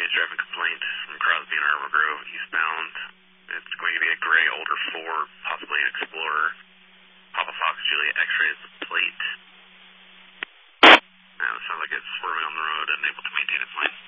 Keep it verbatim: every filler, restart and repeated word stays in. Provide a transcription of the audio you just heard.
managed driving complaint from Crosby and Arbor Grove eastbound. It's going to be a gray older Ford, possibly an Explorer. Papa Fox Juliet X-ray is the plate. Now it sounds like it's swerving on the road and able to maintain its lane.